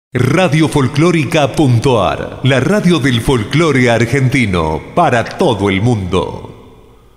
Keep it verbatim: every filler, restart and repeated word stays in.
Radio Folclórica punto a r, la radio del folclore argentino para todo el mundo.